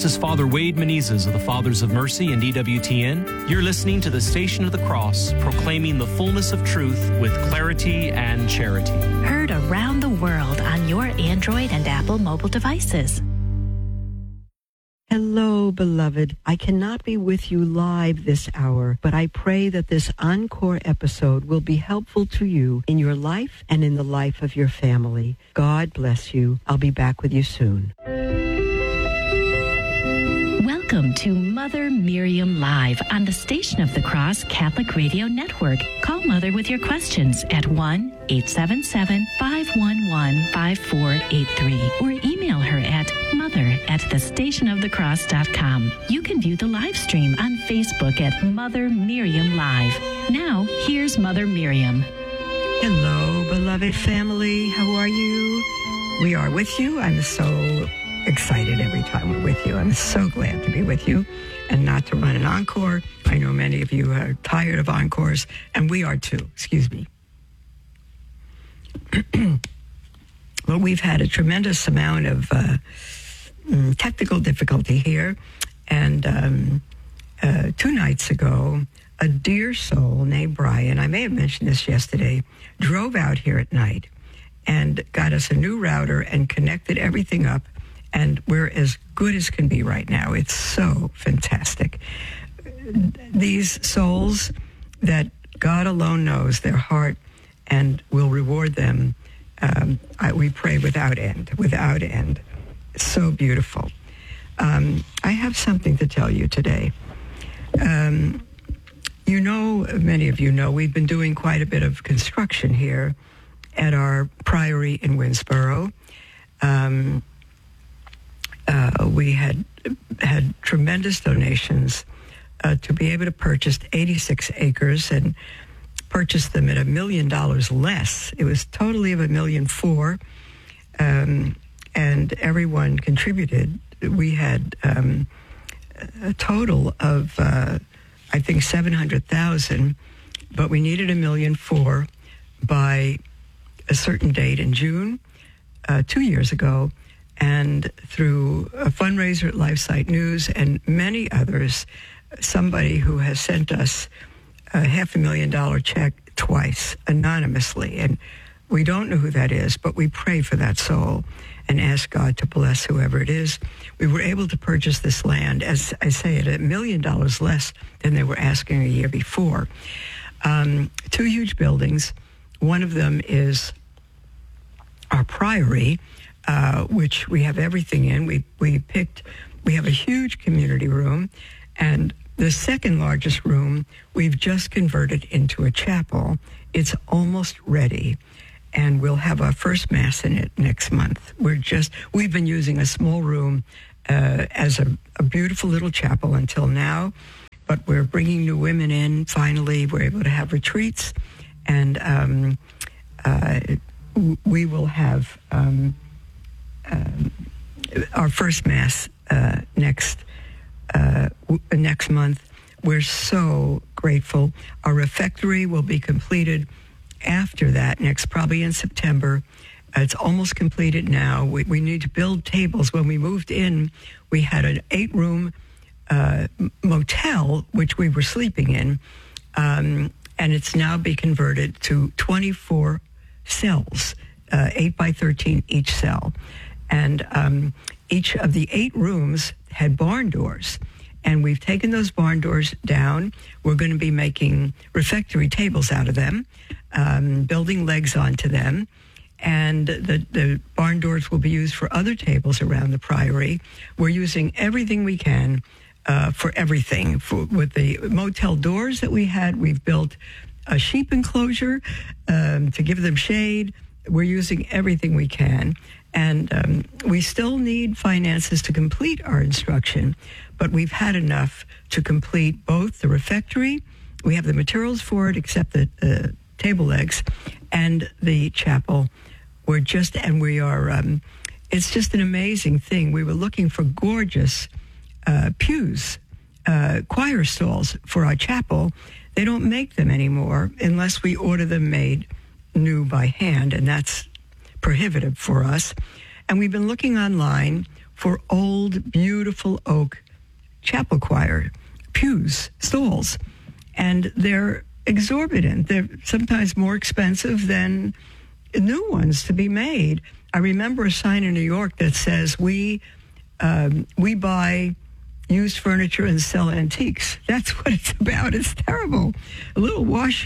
This is Father Wade Menezes of the Fathers of Mercy and EWTN. You're listening to the Station of the Cross, proclaiming the fullness of truth with clarity and charity. Heard around the world on your Android and Apple mobile devices. Hello, beloved. I cannot be with you live this hour, but I pray that this encore episode will be helpful to you in your life and in the life of your family. God bless you. I'll be back with you soon. Welcome to Mother Miriam Live on the Station of the Cross Catholic Radio Network. Call Mother with your questions at 1-877-511-5483 or email her at mother@thestationofthecross.com. You can view the live stream on Facebook at Mother Miriam Live. Now, here's Mother Miriam. Hello, beloved family. How are you? We are with you. I'm so excited every time we're with you. I'm so glad to be with you and not to run an encore. I know many of you are tired of encores, and we are too. Excuse me. Well, we've had a tremendous amount of technical difficulty here, and 2 nights ago, a dear soul named Brian, I may have mentioned this yesterday, drove out here at night and got us a new router and connected everything up. And we're as good as can be right now. It's so fantastic. These souls that God alone knows their heart and will reward them, we pray without end, without end. It's so beautiful. I have something to tell you today. You know, many of you know, we've been doing quite a bit of construction here at our priory in Winnsboro. We had tremendous donations to be able to purchase 86 acres and purchase them at $1 million less. It was totally of $1.4 million, and everyone contributed. We had a total of, I think, $700,000, but we needed $1.4 million by a certain date in June 2 years ago. And through a fundraiser at LifeSite News and many others, somebody who has sent us a $500,000 check twice anonymously. And we don't know who that is, but we pray for that soul and ask God to bless whoever it is. We were able to purchase this land, as I say, at $1 million less than they were asking a year before. 2 huge buildings. One of them is our priory, which we have everything in. We have a huge community room, and the second largest room we've just converted into a chapel. It's almost ready, and we'll have our first Mass in it next month. We've been using a small room as a beautiful little chapel until now, but we're bringing new women in. Finally, we're able to have retreats, and we will have our first Mass next month. We're so grateful. Our refectory will be completed after that, probably in September. It's almost completed now. We need to build tables. When we moved in, we had an 8-room motel, which we were sleeping in, and it's now been converted to 24 cells, 8 by 13 each cell. And each of the 8 rooms had barn doors. And we've taken those barn doors down. We're going to be making refectory tables out of them, building legs onto them. And the barn doors will be used for other tables around the priory. We're using everything we can for everything. With the motel doors that we had, we've built a sheep enclosure to give them shade. We're using everything we can. And we still need finances to complete our instruction, but we've had enough to complete both the refectory. We have the materials for it, except the table legs, and the chapel. It's just an amazing thing. We were looking for gorgeous pews, choir stalls for our chapel. They don't make them anymore unless we order them made new by hand, and that's prohibitive for us. And we've been looking online for old, beautiful oak chapel choir pews, stalls. And they're exorbitant. They're sometimes more expensive than new ones to be made. I remember a sign in New York that says, we buy used furniture and sell antiques. That's what it's about. It's terrible. A little wash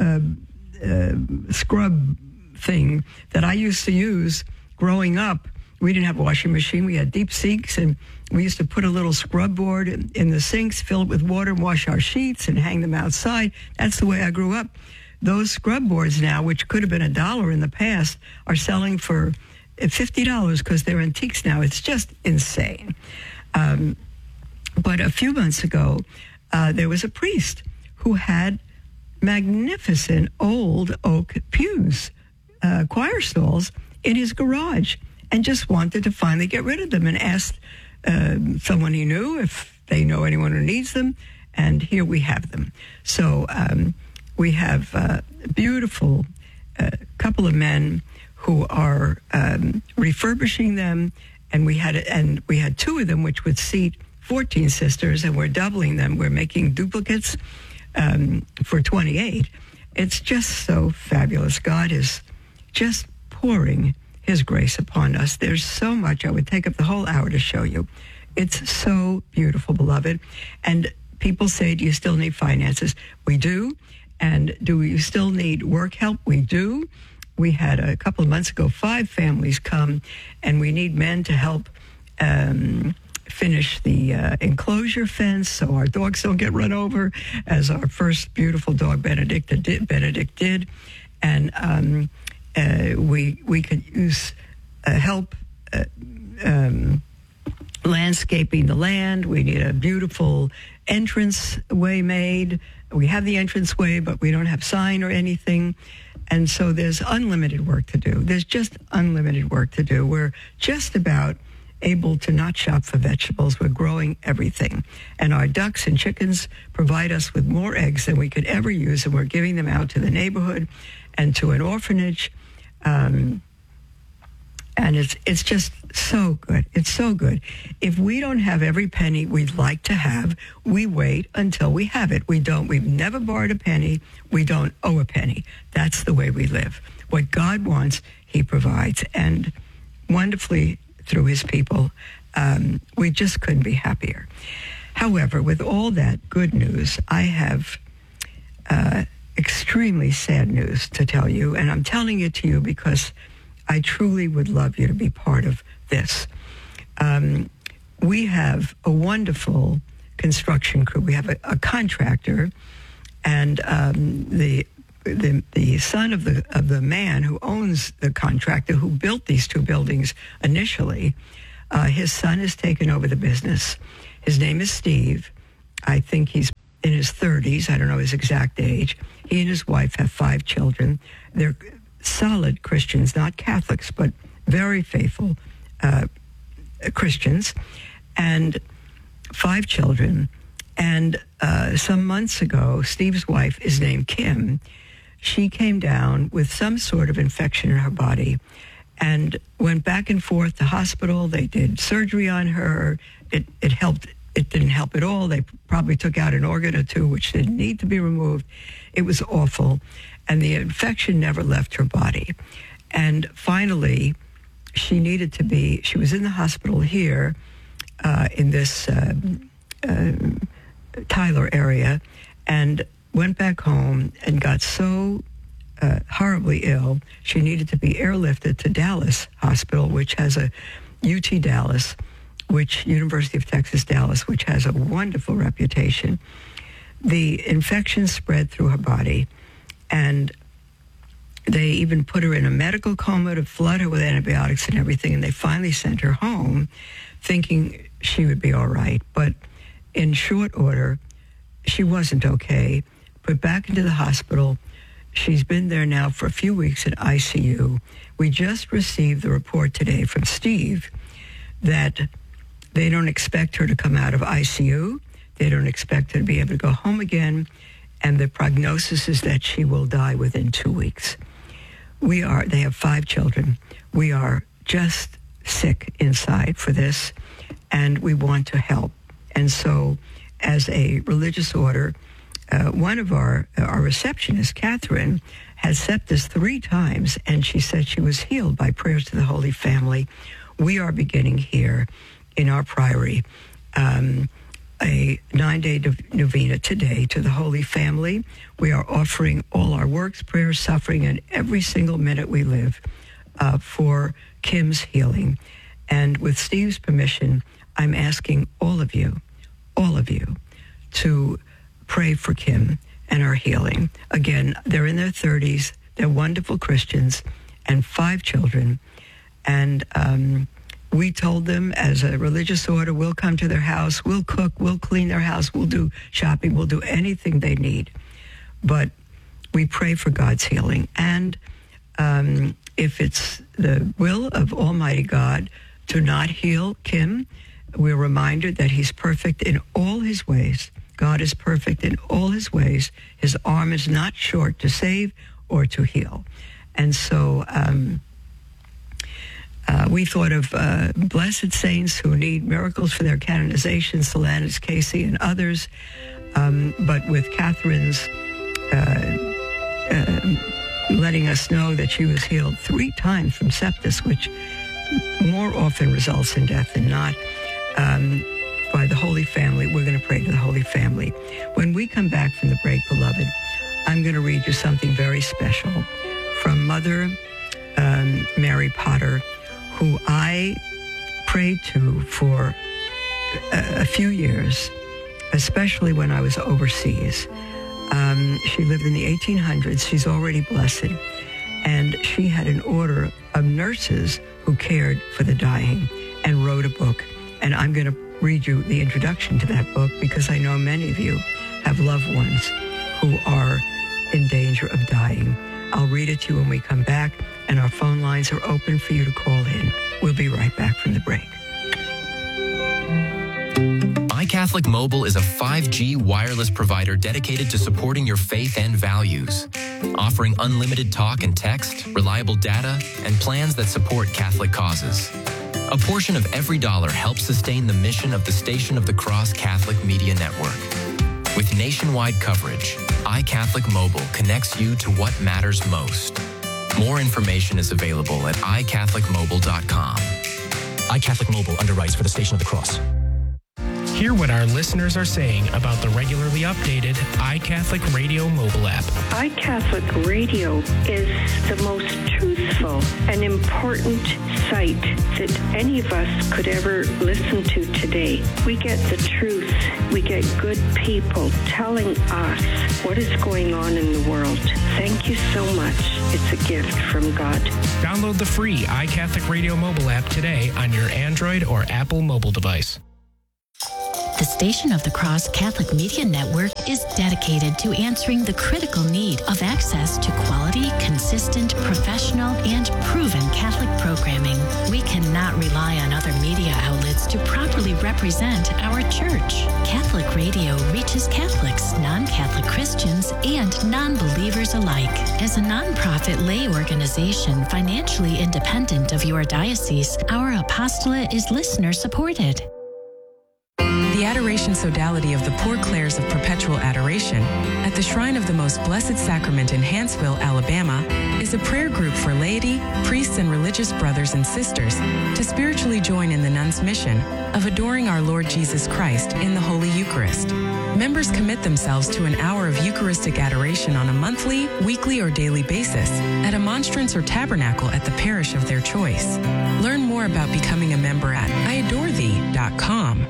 scrub thing that I used to use growing up. We didn't have a washing machine. We had deep sinks, and we used to put a little scrub board in the sinks, fill it with water, wash our sheets, and hang them outside. That's the way I grew up. Those scrub boards now, which could have been $1 in the past, are selling for $50 because they're antiques now. It's just insane. But a few months ago, there was a priest who had magnificent old oak pews, choir stalls, in his garage, and just wanted to finally get rid of them, and asked someone he knew if they know anyone who needs them, and here we have them. So we have a beautiful couple of men who are refurbishing them, and we had two of them which would seat 14 sisters, and we're doubling them. We're making duplicates for 28. It's just so fabulous. God is just pouring His grace upon us. There's so much. I would take up the whole hour to show you. It's so beautiful, beloved. And people say, do you still need finances? We do. And do you still need work help? We do. We had a couple of months ago 5 families come, and we need men to help finish the enclosure fence so our dogs don't get run over, as our first beautiful dog Benedict did. And we could use help landscaping the land. We need a beautiful entrance way made. We have the entrance way, but we don't have sign or anything. And so there's unlimited work to do. There's just unlimited work to do. We're just about able to not shop for vegetables. We're growing everything. And our ducks and chickens provide us with more eggs than we could ever use, and we're giving them out to the neighborhood and to an orphanage. And it's just so good. It's so good. If we don't have every penny we'd like to have, we wait until we have it. We've never borrowed a penny. We don't owe a penny. That's the way we live. What God wants, He provides. And wonderfully through His people, we just couldn't be happier. However, with all that good news, I have extremely sad news to tell you, and I'm telling it to you because I truly would love you to be part of this. We have a wonderful construction crew. We have a contractor, and the son of the man who owns the contractor who built these 2 buildings initially, his son has taken over the business. His name is Steve. I think he's in his 30s. I don't know his exact age. He and his wife have 5 children. They're solid Christians, not Catholics, but very faithful Christians, and 5 children. And some months ago, Steve's wife is named Kim. She came down with some sort of infection in her body and went back and forth to hospital. They did surgery on her. It helped. It didn't help at all. They probably took out an organ or 2 which didn't need to be removed. It was awful. And the infection never left her body. And finally, she was in the hospital here in this Tyler area, and went back home and got so horribly ill, she needed to be airlifted to Dallas Hospital, which has a UT Dallas, University of Texas Dallas, which has a wonderful reputation. The infection spread through her body, and they even put her in a medical coma to flood her with antibiotics and everything, and they finally sent her home thinking she would be all right. But in short order, she wasn't okay. Put back into the hospital. She's been there now for a few weeks in ICU. We just received the report today from Steve that they don't expect her to come out of ICU. They don't expect her to be able to go home again. And the prognosis is that she will die within 2 weeks. They have 5 children. We are just sick inside for this, and we want to help. And so, as a religious order, one of our receptionists, Catherine, had sepsis 3 times, and she said she was healed by prayers to the Holy Family. We are beginning here in our priory a 9-day novena today to the Holy Family. We are offering all our works, prayers, suffering, and every single minute we live for Kim's healing. And with Steve's permission, I'm asking all of you, to pray for Kim and her healing. Again, they're in their 30s. They're wonderful Christians and 5 children. And we told them as a religious order, we'll come to their house, we'll cook, we'll clean their house, we'll do shopping, we'll do anything they need. But we pray for God's healing. And if it's the will of Almighty God to not heal Kim, we're reminded that he's perfect in all his ways. God is perfect in all his ways. His arm is not short to save or to heal. And so we thought of blessed saints who need miracles for their canonization, Solanus, Casey, and others. But with Catherine's letting us know that she was healed 3 times from sepsis, which more often results in death than not, by the Holy Family, we're going to pray to the Holy Family. When we come back from the break, beloved, I'm going to read you something very special from Mother Mary Potter, who I prayed to for a few years, especially when I was overseas. She lived in the 1800s. She's already blessed. And she had an order of nurses who cared for the dying and wrote a book. And I'm going to read you the introduction to that book because I know many of you have loved ones who are in danger of dying. I'll read it to you when we come back, and our phone lines are open for you to call in. We'll be right back from the break. iCatholic Mobile is a 5G wireless provider dedicated to supporting your faith and values, offering unlimited talk and text, reliable data, and plans that support Catholic causes. A portion of every dollar helps sustain the mission of the Station of the Cross Catholic Media Network. With nationwide coverage, iCatholic Mobile connects you to what matters most. More information is available at iCatholicMobile.com. iCatholic Mobile underwrites for the Station of the Cross. Hear what our listeners are saying about the regularly updated iCatholic Radio mobile app. iCatholic Radio is the most truthful and important site that any of us could ever listen to today. We get the truth. We get good people telling us what is going on in the world. Thank you so much. It's a gift from God. Download the free iCatholic Radio mobile app today on your Android or Apple mobile device. The Station of the Cross Catholic Media Network is dedicated to answering the critical need of access to quality, consistent, professional, and proven Catholic programming. We cannot rely on other media outlets to properly represent our church. Catholic Radio reaches Catholics, non-Catholic Christians, and non-believers alike. As a nonprofit lay organization financially independent of your diocese, our apostolate is listener-supported. The Adoration Sodality of the Poor Clares of Perpetual Adoration at the Shrine of the Most Blessed Sacrament in Hanceville, Alabama, is a prayer group for laity, priests, and religious brothers and sisters to spiritually join in the nuns' mission of adoring our Lord Jesus Christ in the Holy Eucharist. Members commit themselves to an hour of Eucharistic adoration on a monthly, weekly, or daily basis at a monstrance or tabernacle at the parish of their choice. Learn more about becoming a member at iadorethee.com.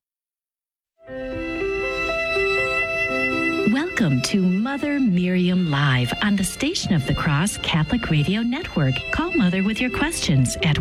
Welcome to Mother Miriam Live on the Station of the Cross Catholic Radio Network. Call Mother with your questions at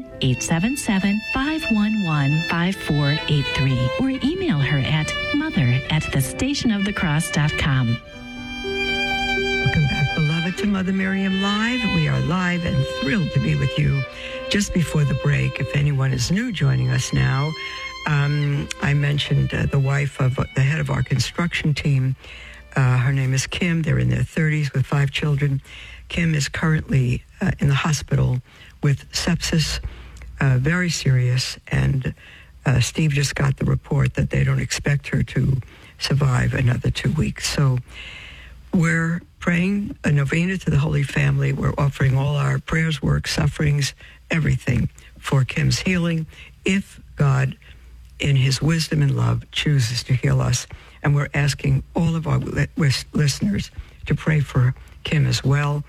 1-877-511-5483 or email her at mother@thestationofthecross.com. Welcome back, beloved, to Mother Miriam Live. We are live and thrilled to be with you. Just before the break, if anyone is new joining us now, I mentioned the wife of the head of our construction team. Her name is Kim. They're in their 30s with 5 children. Kim is currently in the hospital with sepsis. very serious, and Steve just got the report that they don't expect her to survive another 2 weeks. So we're praying a novena to the Holy Family. We're offering all our prayers, work, sufferings, everything for Kim's healing, if God, in his wisdom and love, chooses to heal us. And we're asking all of our listeners to pray for Kim as well.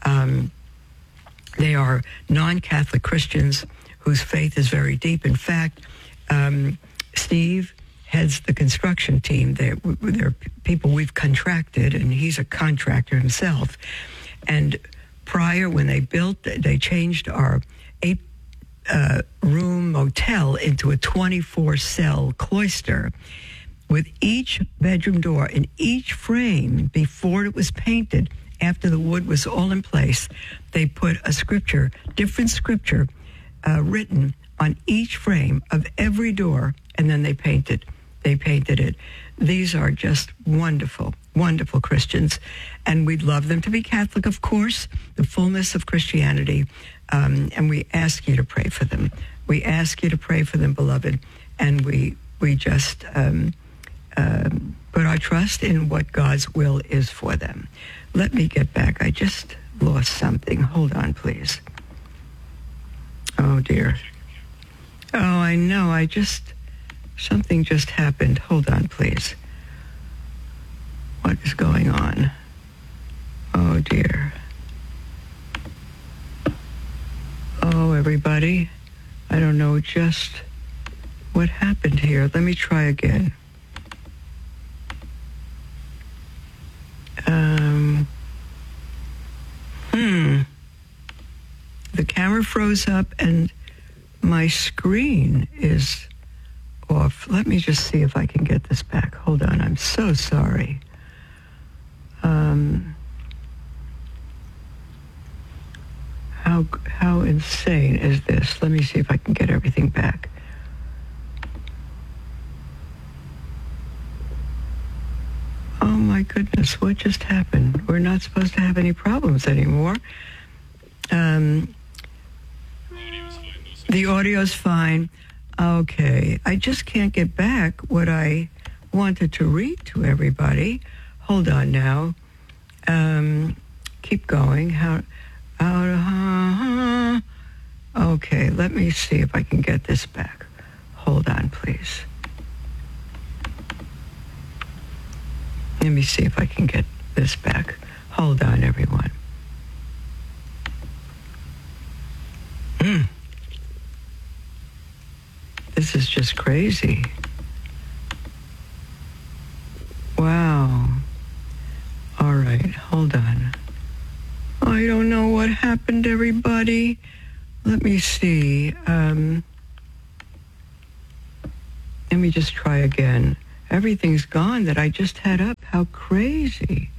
They are non-Catholic Christians whose faith is very deep. In fact, Steve heads the construction team. They're people we've contracted, and he's a contractor himself. And prior, when they built, they changed our 8-room motel into a 24-cell cloister with each bedroom door in each frame. Before it was painted, after the wood was all in place, they put a scripture, different scripture, written on each frame of every door, and then they painted it. These are just wonderful, wonderful Christians, and we'd love them to be Catholic, of course, the fullness of Christianity, and we ask you to pray for them. We ask you to pray for them, beloved, and we just put our trust in what God's will is for them. Let me get back. I just lost something. Hold on, please. Oh, dear. Oh, I know. Something just happened. Hold on, please. What is going on? Oh, dear. Oh, everybody. I don't know just what happened here. Let me try again. The camera froze up and my screen is off. Let me just see if I can get this back. Hold on. I'm so sorry. How insane is this? Let me see if I can get everything back. Oh my goodness, what just happened? We're not supposed to have any problems anymore. The audio's fine. Okay, I just can't get back what I wanted to read to everybody. Hold on now. Keep going. Okay, let me see if I can get this back. Hold on, please. Let me see if I can get this back. Hold on, everyone. This is just crazy. Wow. All right, hold on. I don't know what happened, everybody. Let me see. Let me just try again. Everything's gone that I just had up. How crazy.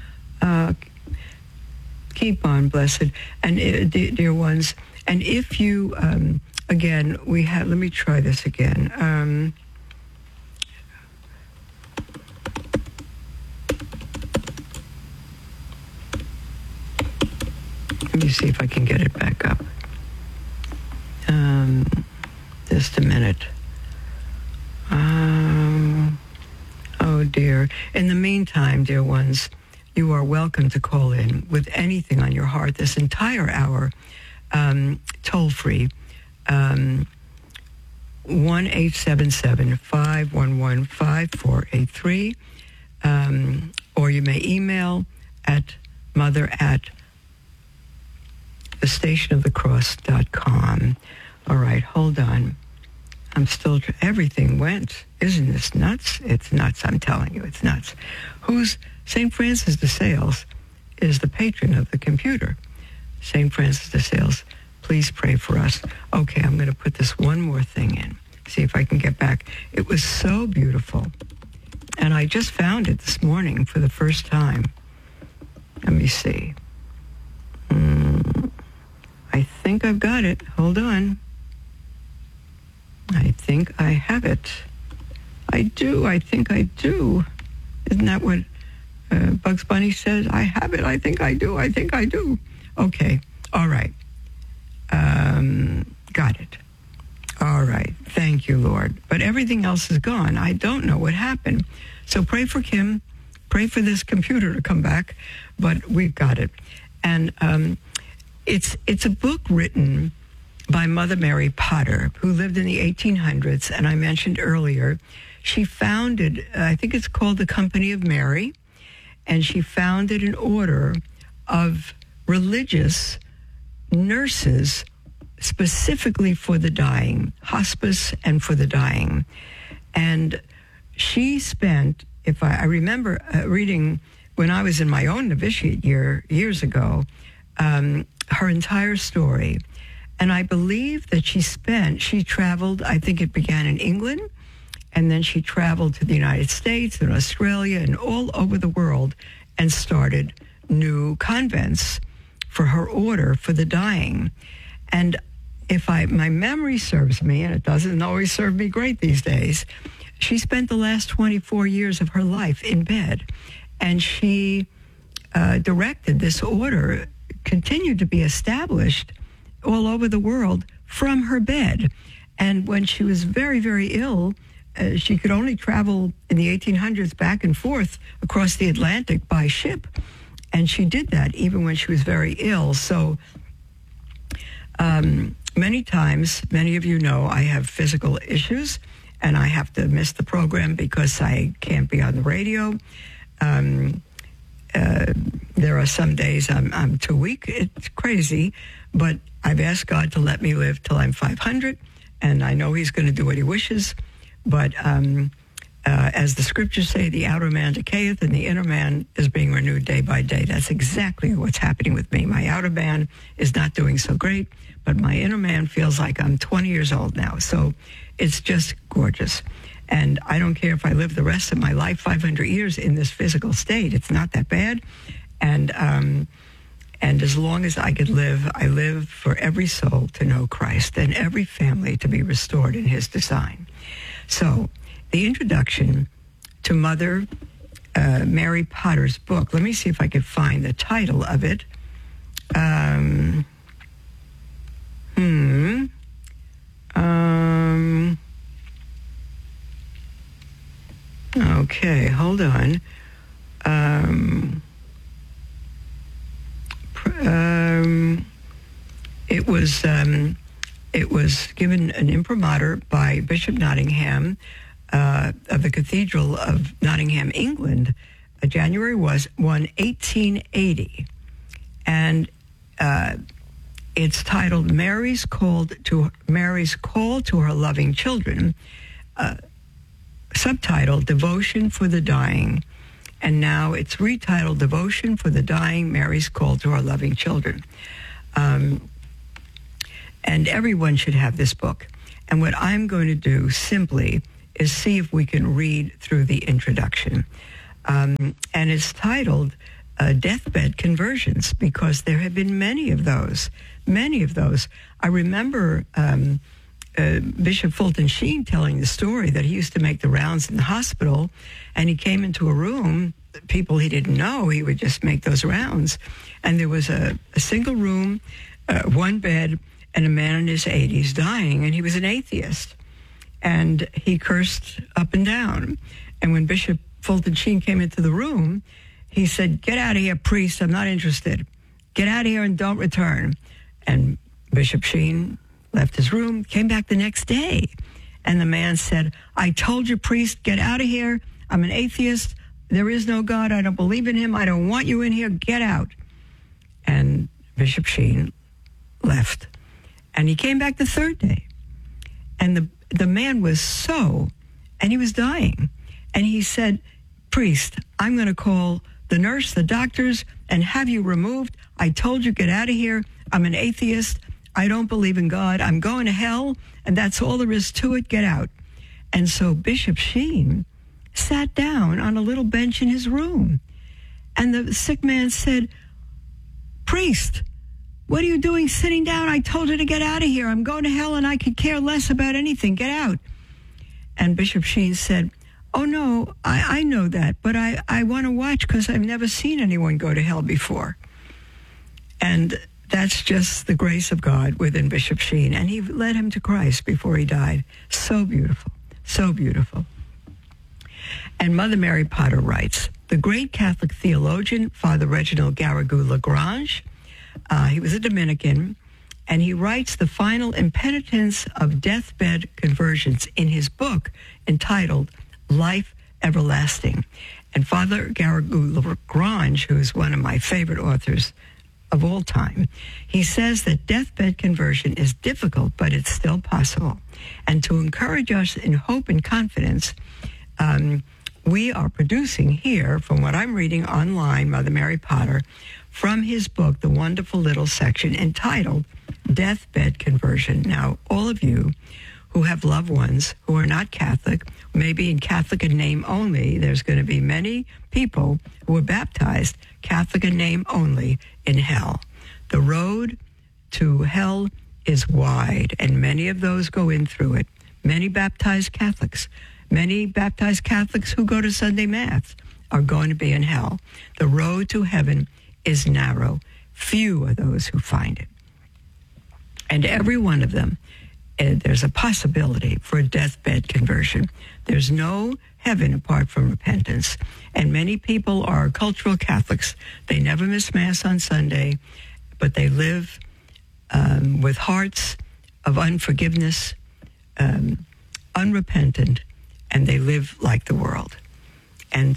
Keep on, blessed. And dear ones, and if you, again, let me try this again. Let me see if I can get it back up. Just a minute. Oh, dear. In the meantime, dear ones, you are welcome to call in with anything on your heart this entire hour, toll-free, 1-877-511-5483, or you may email at mother@thestationofthecross.com. All right, hold on. Everything went. Isn't this nuts? It's nuts, I'm telling you, it's nuts. St. Francis de Sales is the patron of the computer. St. Francis de Sales, please pray for us. Okay, I'm going to put this one more thing in. See if I can get back. It was so beautiful. And I just found it this morning for the first time. Let me see. I think I've got it. Hold on. I think I have it. I think I do. Isn't that what Bugs Bunny says? I have it. I think I do. Okay. All right. Got it. All right. Thank you, Lord. But everything else is gone. I don't know what happened. So pray for Kim. Pray for this computer to come back. But we've got it. And it's a book written by Mother Mary Potter, who lived in the 1800s. And I mentioned earlier, she founded, I think it's called the Company of Mary. And she founded an order of religious nurses specifically for the dying, hospice and for the dying. And she spent, if I remember reading when I was in my own novitiate years ago, her entire story. And I believe that she traveled, I think it began in England, and then she traveled to the United States and Australia and all over the world and started new convents for her order for the dying. And if my memory serves me, and it doesn't always serve me great these days, she spent the last 24 years of her life in bed. And she directed this order, continued to be established all over the world from her bed. And when she was very, very ill, she could only travel in the 1800s back and forth across the Atlantic by ship. And she did that even when she was very ill. So many times, many of you know, I have physical issues and I have to miss the program because I can't be on the radio. There are some days I'm too weak. It's crazy, but I've asked God to let me live till I'm 500, and I know he's going to do what he wishes. But as the scriptures say, the outer man decayeth and the inner man is being renewed day by day. That's exactly what's happening with me. My outer man is not doing so great, but my inner man feels like I'm 20 years old now. So it's just gorgeous. And I don't care if I live the rest of my life, 500 years in this physical state. It's not that bad. And as long as I could live, I live for every soul to know Christ and every family to be restored in his design. So the introduction to Mother Mary Potter's book, let me see if I can find the title of it. Okay, hold on. It was given an imprimatur by Bishop Nottingham of the Cathedral of Nottingham, England. January 1, 1880, and it's titled "Mary's Call to Her Loving Children." Subtitled "Devotion for the Dying," and now it's retitled "Devotion for the Dying, Mary's Call to Her Loving Children." And everyone should have this book. And what I'm going to do simply is see if we can read through the introduction. And it's titled Deathbed Conversions, because there have been many of those. I remember Bishop Fulton Sheen telling the story that he used to make the rounds in the hospital, and he came into a room, people he didn't know, he would just make those rounds. And there was a single room, one bed, and a man in his 80s dying, and he was an atheist. And he cursed up and down. And when Bishop Fulton Sheen came into the room, he said, "Get out of here, priest, I'm not interested. Get out of here and don't return." And Bishop Sheen left his room, came back the next day, and the man said, "I told you, priest, get out of here. I'm an atheist. There is no God. I don't believe in him. I don't want you in here. Get out." And Bishop Sheen left. And he came back the third day. And the man was and he was dying. And he said, "Priest, I'm going to call the nurse, the doctors, and have you removed. I told you, get out of here. I'm an atheist. I don't believe in God. I'm going to hell, and that's all there is to it. Get out." And so Bishop Sheen sat down on a little bench in his room. And the sick man said, "Priest, what are you doing sitting down? I told you to get out of here. I'm going to hell, and I could care less about anything. Get out." And Bishop Sheen said, "Oh, no, I know that, but I want to watch because I've never seen anyone go to hell before." And that's just the grace of God within Bishop Sheen. And he led him to Christ before he died. So beautiful. So beautiful. And Mother Mary Potter writes, the great Catholic theologian, Father Reginald Garrigou-Lagrange, he was a Dominican, and he writes the final impenitence of deathbed conversions in his book entitled Life Everlasting. And Father Garrigou-Lagrange, who is one of my favorite authors of all time, he says that deathbed conversion is difficult, but it's still possible. And to encourage us in hope and confidence, we are producing here, from what I'm reading online, Mother Mary Potter, from his book, the wonderful little section entitled Deathbed Conversion. Now, all of you who have loved ones who are not Catholic, maybe in Catholic in name only, there's going to be many people who are baptized Catholic in name only in hell. The road to hell is wide, and many of those go in through it. Many baptized Catholics who go to Sunday Mass are going to be in hell. The road to heaven is narrow. Few are those who find it. And every one of them, there's a possibility for a deathbed conversion. There's no heaven apart from repentance. And many people are cultural Catholics. They never miss Mass on Sunday, but they live with hearts of unforgiveness, unrepentant, and they live like the world. And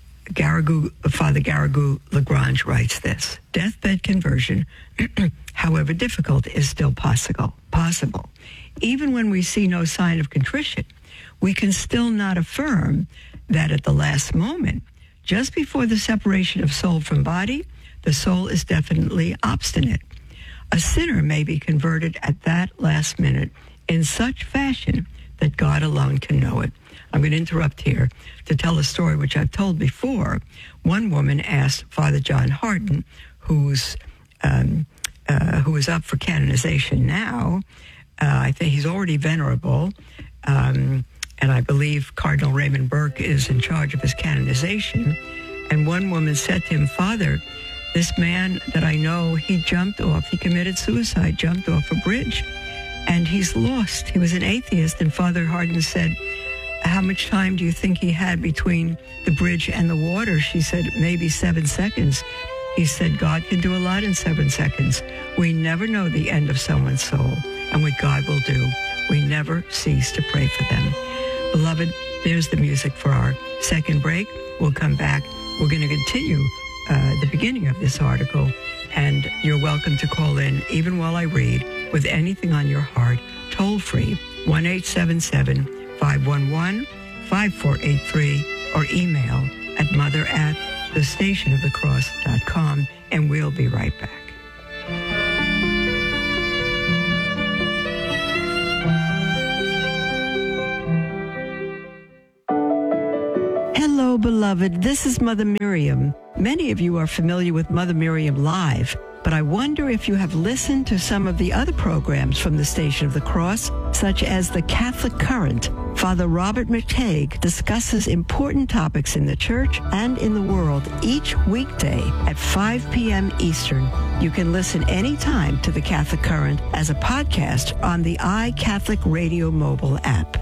Father Garrigou-Lagrange writes this: deathbed conversion, however difficult, is still possible. Even when we see no sign of contrition, we can still not affirm that at the last moment, just before the separation of soul from body, the soul is definitely obstinate. A sinner may be converted at that last minute in such fashion that God alone can know it. I'm going to interrupt here to tell a story which I've told before. One woman asked Father John Hardin, who is up for canonization now. I think he's already venerable, and I believe Cardinal Raymond Burke is in charge of his canonization. And one woman said to him, Father, this man that I know, he committed suicide, jumped off a bridge, and he's lost. He was an atheist. And Father Hardin said, how much time do you think he had between the bridge and the water? She said, maybe 7 seconds. He said, God can do a lot in 7 seconds. We never know the end of someone's soul and what God will do. We never cease to pray for them. Beloved, there's the music for our second break. We'll come back. We're going to continue the beginning of this article, and you're welcome to call in, even while I read, with anything on your heart, toll free, 1-877-511-5483, or email at mother@thestationofthecross.com, and we'll be right back. Hello, beloved. This is Mother Miriam. Many of you are familiar with Mother Miriam Live, but I wonder if you have listened to some of the other programs from the Station of the Cross, such as The Catholic Current. Father Robert McTague discusses important topics in the church and in the world each weekday at 5 p.m. Eastern. You can listen anytime to The Catholic Current as a podcast on the iCatholic Radio mobile app.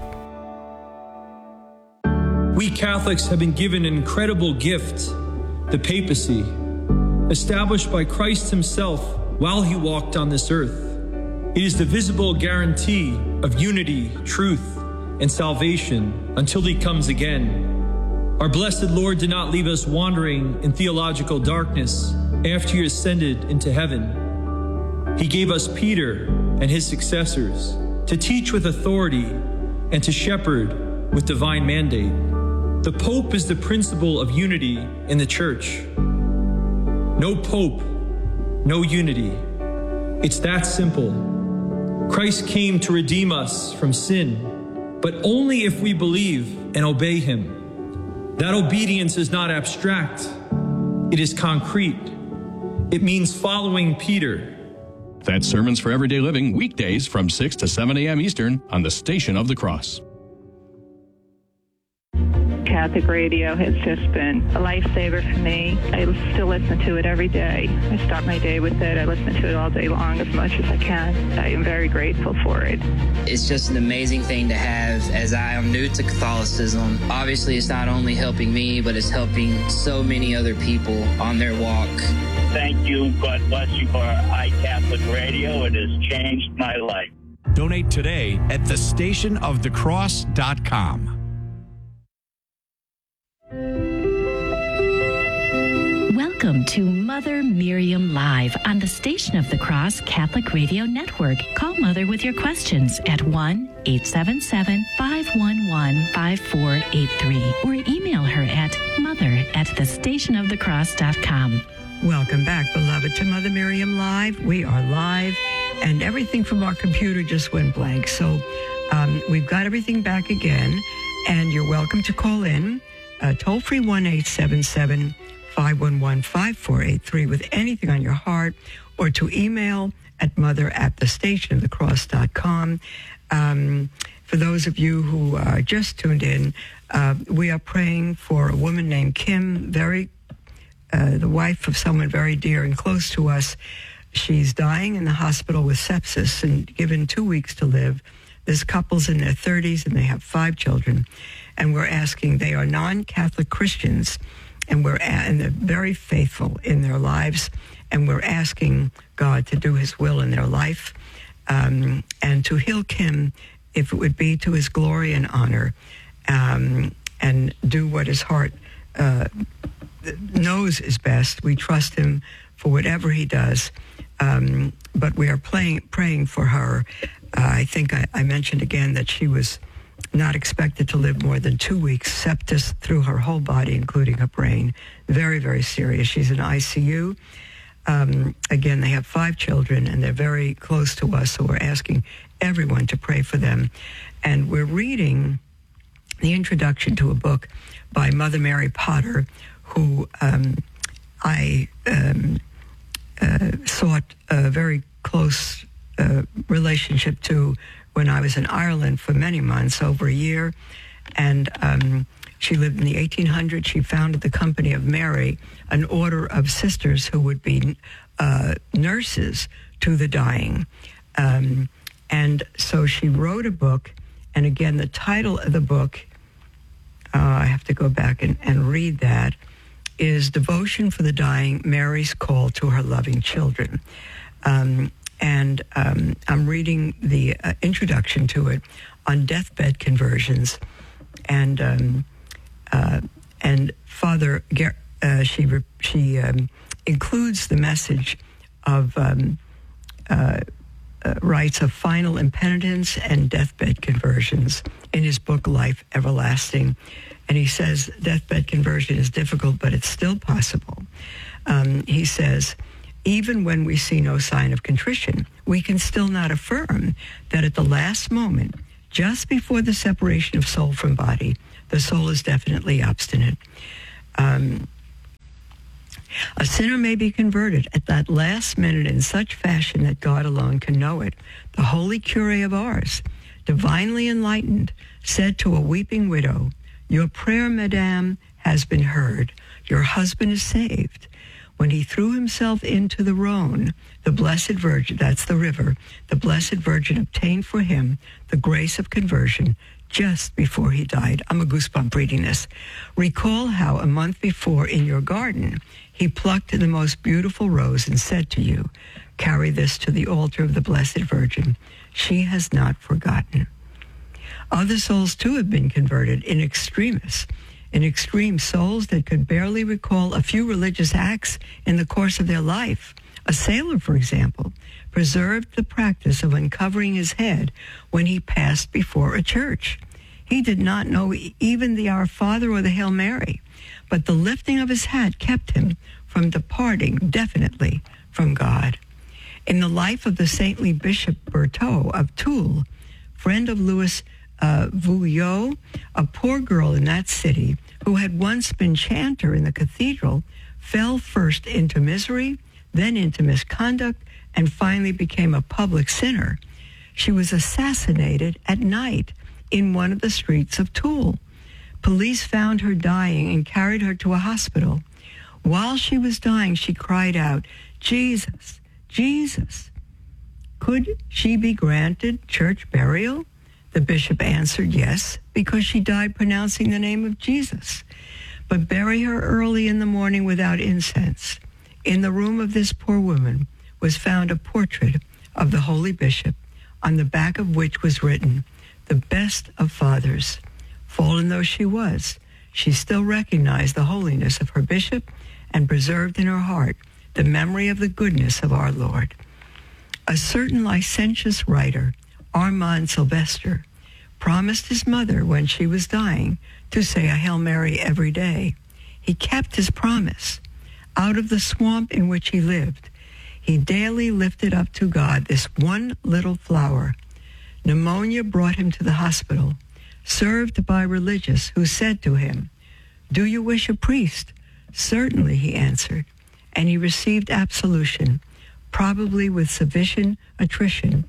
We Catholics have been given an incredible gift, the papacy, established by Christ himself while he walked on this earth. It is the visible guarantee of unity, truth, and salvation until he comes again. Our blessed Lord did not leave us wandering in theological darkness after he ascended into heaven. He gave us Peter and his successors to teach with authority and to shepherd with divine mandate. The Pope is the principle of unity in the Church. No Pope, no unity. It's that simple. Christ came to redeem us from sin, but only if we believe and obey him. That obedience is not abstract. It is concrete. It means following Peter. That's Sermons for Everyday Living, weekdays from 6 to 7 a.m. Eastern on the Station of the Cross. Catholic radio has just been a lifesaver for me. I still listen to it every day. I start my day with it. I listen to it all day long as much as I can. I am very grateful for it. It's just an amazing thing to have, as I am new to Catholicism. Obviously, it's not only helping me, but it's helping so many other people on their walk. Thank you. God bless you for iCatholic Radio. It has changed my life. Donate today at thestationofthecross.com. Welcome to Mother Miriam Live on the Station of the Cross Catholic Radio Network. Call Mother with your questions at 1-877-511-5483 or email her at mother@thestationofthecross.com. Welcome back, beloved, to Mother Miriam Live. We are live, and everything from our computer just went blank. So we've got everything back again, and you're welcome to call in. Toll-free 1-877-511-5483 with anything on your heart, or to email at mother@thestationofthecross.com. For those of you who just tuned in, we are praying for a woman named Kim, the wife of someone very dear and close to us. She's dying in the hospital with sepsis and given 2 weeks to live. This couple's in their 30s and they have 5 children. And we're asking, they are non-Catholic Christians, and they're very faithful in their lives. And we're asking God to do his will in their life, and to heal Kim, if it would be to his glory and honor, and do what his heart knows is best. We trust him for whatever he does, but we are praying for her. I think I mentioned again that she was not expected to live more than 2 weeks. Sepsis through her whole body, including her brain. Very, very serious. She's in ICU. Again, they have 5 children, and they're very close to us, so we're asking everyone to pray for them. And we're reading the introduction to a book by Mother Mary Potter, who I sought a very close relationship to when I was in Ireland for many months, over a year. And she lived in the 1800s. She founded the Company of Mary, an order of sisters who would be nurses to the dying. And so she wrote a book. And again, the title of the book, I have to go back and read that, is Devotion for the Dying, Mary's Call to Her Loving Children. And I'm reading the introduction to it on deathbed conversions. And Father, she includes the message of rites of final impenitence and deathbed conversions in his book, Life Everlasting. And he says deathbed conversion is difficult, but it's still possible. He says, even when we see no sign of contrition, we can still not affirm that at the last moment, just before the separation of soul from body, the soul is definitely obstinate. A sinner may be converted at that last minute in such fashion that God alone can know it. The holy cure of ours, divinely enlightened, said to a weeping widow, "Your prayer, madame, has been heard. Your husband is saved." When he threw himself into the Rhone, the Blessed Virgin, that's the river, the Blessed Virgin obtained for him the grace of conversion just before he died. I'm a goosebump reading this. Recall how a month before in your garden, he plucked the most beautiful rose and said to you, "Carry this to the altar of the Blessed Virgin. She has not forgotten." Other souls, too, have been converted in extremis. In extreme, souls that could barely recall a few religious acts in the course of their life. A sailor, for example, preserved the practice of uncovering his head when he passed before a church. He did not know even the Our Father or the Hail Mary, but the lifting of his hat kept him from departing definitely from God. In the life of the saintly Bishop Berthaud of Toul, friend of Louis Vouillot, a poor girl in that city who had once been chanter in the cathedral, fell first into misery, then into misconduct, and finally became a public sinner. She was assassinated at night in one of the streets of Toul. Police found her dying and carried her to a hospital. While she was dying, she cried out, "Jesus, Jesus." Could she be granted church burial? The bishop answered yes, because she died pronouncing the name of Jesus. But bury her early in the morning without incense. In the room of this poor woman was found a portrait of the holy bishop, on the back of which was written, "The best of fathers." Fallen though she was, she still recognized the holiness of her bishop and preserved in her heart the memory of the goodness of our Lord. A certain licentious writer, Armand Sylvester, promised his mother when she was dying to say a Hail Mary every day. He kept his promise. Out of the swamp in which he lived, he daily lifted up to God this one little flower. Pneumonia brought him to the hospital, served by religious who said to him, "Do you wish a priest?" "Certainly," he answered, and he received absolution, probably with sufficient attrition,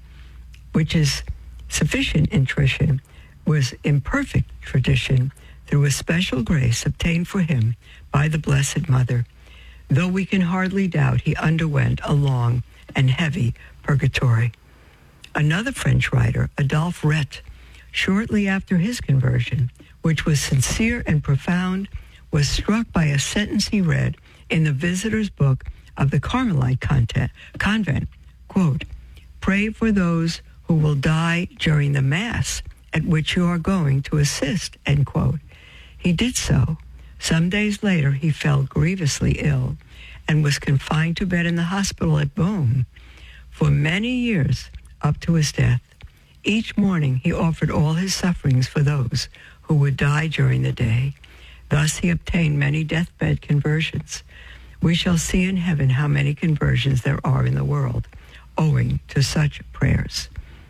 was imperfect tradition, through a special grace obtained for him by the Blessed Mother, though we can hardly doubt he underwent a long and heavy purgatory. Another French writer, Adolphe Rett, shortly after his conversion, which was sincere and profound, was struck by a sentence he read in the visitor's book of the Carmelite convent, quote, "Pray for those who will die during the Mass at which you are going to assist," end quote. He did so. Some days later, he fell grievously ill and was confined to bed in the hospital at Beaune for many years up to his death. Each morning, he offered all his sufferings for those who would die during the day. Thus, he obtained many deathbed conversions. We shall see in heaven how many conversions there are in the world, owing to such prayers.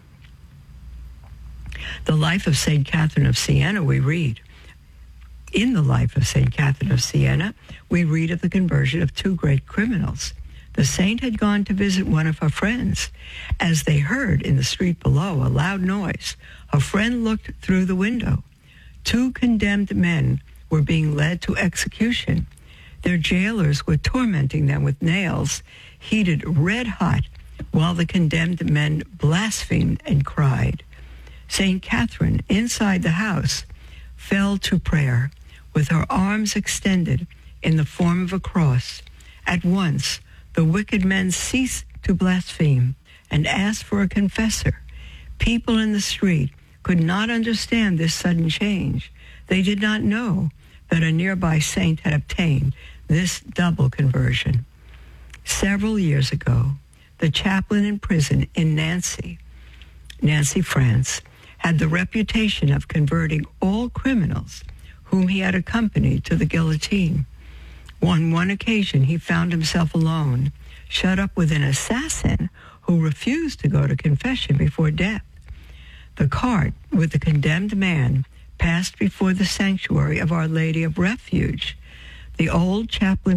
The life of St. Catherine of Siena, we read. In the life of St. Catherine of Siena, we read of the conversion of two great criminals. The saint had gone to visit one of her friends. As they heard in the street below a loud noise, her friend looked through the window. Two condemned men were being led to execution. Their jailers were tormenting them with nails heated red hot, while the condemned men blasphemed and cried. St. Catherine, inside the house, fell to prayer with her arms extended in the form of a cross. At once, the wicked men ceased to blaspheme and asked for a confessor. People in the street could not understand this sudden change. They did not know that a nearby saint had obtained this double conversion. Several years ago, the chaplain in prison in Nancy, France, had the reputation of converting all criminals whom he had accompanied to the guillotine. On one occasion, he found himself alone, shut up with an assassin who refused to go to confession before death. The cart with the condemned man passed before the sanctuary of Our Lady of Refuge. The old chaplain